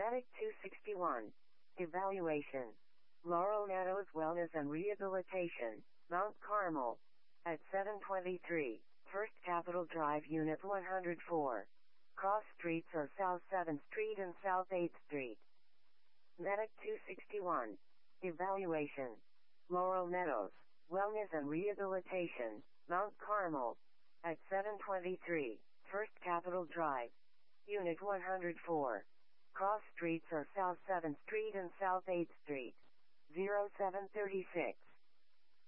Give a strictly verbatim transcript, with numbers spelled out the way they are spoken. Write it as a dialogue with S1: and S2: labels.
S1: Medic two sixty-one. Evaluation. Laurel Meadows Wellness and Rehabilitation, Mount Carmel. At seven twenty-three, First Capitol Drive, Unit one hundred four. Cross streets are South seventh Street and South eighth Street. Medic two sixty-one. Evaluation. Laurel Meadows Wellness and Rehabilitation, Mount Carmel. At seven twenty-three, First Capitol Drive, Unit one hundred four. Cross streets are South seventh Street and South eighth Street. zero seven thirty-six.